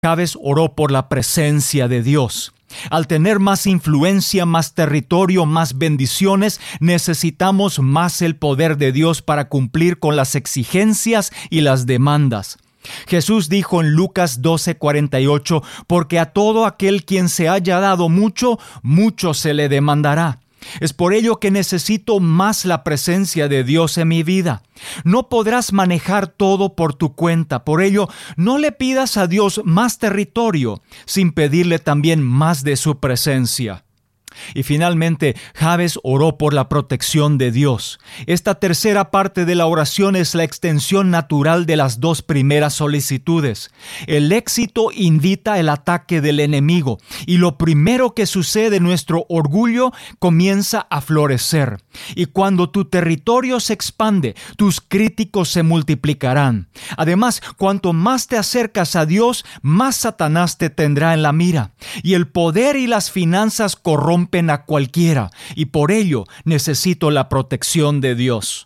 Jabes oró por la presencia de Dios. Al tener más influencia, más territorio, más bendiciones, necesitamos más el poder de Dios para cumplir con las exigencias y las demandas. Jesús dijo en Lucas 12:48, porque a todo aquel quien se haya dado mucho, mucho se le demandará. Es por ello que necesito más la presencia de Dios en mi vida. No podrás manejar todo por tu cuenta, por ello no le pidas a Dios más territorio sin pedirle también más de su presencia. Y finalmente, Jabes oró por la protección de Dios. Esta tercera parte de la oración es la extensión natural de las dos primeras solicitudes. El éxito invita el ataque del enemigo, y lo primero que sucede, nuestro orgullo comienza a florecer. Y cuando tu territorio se expande, tus críticos se multiplicarán. Además, cuanto más te acercas a Dios, más Satanás te tendrá en la mira. Y el poder y las finanzas corrompen a cualquiera, y por ello necesito la protección de Dios.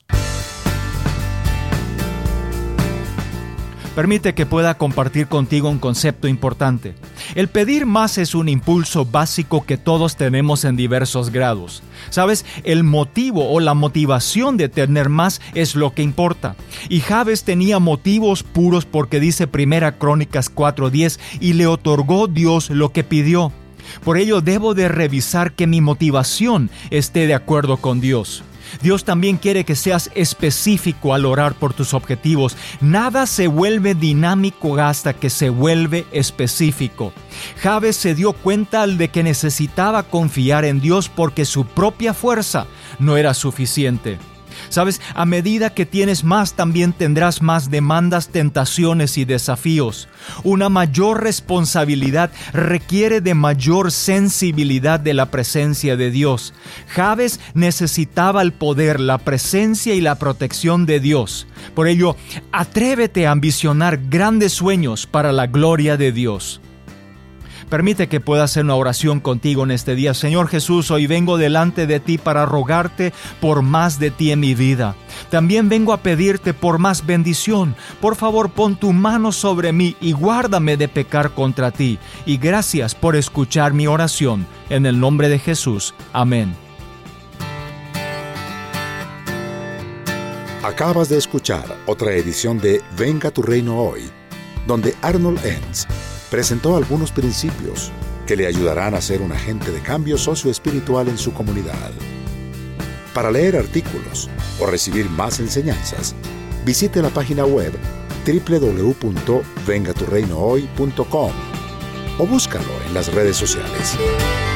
Permite que pueda compartir contigo un concepto importante. El pedir más es un impulso básico que todos tenemos en diversos grados. ¿Sabes? El motivo o la motivación de tener más es lo que importa. Y Jabes tenía motivos puros porque dice 1 Crónicas 4:10, y le otorgó Dios lo que pidió. Por ello debo de revisar que mi motivación esté de acuerdo con Dios. Dios también quiere que seas específico al orar por tus objetivos. Nada se vuelve dinámico hasta que se vuelve específico. Jabes se dio cuenta de que necesitaba confiar en Dios porque su propia fuerza no era suficiente. ¿Sabes? A medida que tienes más, también tendrás más demandas, tentaciones y desafíos. Una mayor responsabilidad requiere de mayor sensibilidad de la presencia de Dios. Jabes necesitaba el poder, la presencia y la protección de Dios. Por ello, atrévete a ambicionar grandes sueños para la gloria de Dios. Permite que pueda hacer una oración contigo en este día. Señor Jesús, hoy vengo delante de ti para rogarte por más de ti en mi vida. También vengo a pedirte por más bendición. Por favor, pon tu mano sobre mí y guárdame de pecar contra ti. Y gracias por escuchar mi oración. En el nombre de Jesús. Amén. Acabas de escuchar otra edición de Venga tu Reino Hoy, donde Arnold Enns presentó algunos principios que le ayudarán a ser un agente de cambio socioespiritual en su comunidad. Para leer artículos o recibir más enseñanzas, visite la página web www.vengaturreinohoy.com o búscalo en las redes sociales.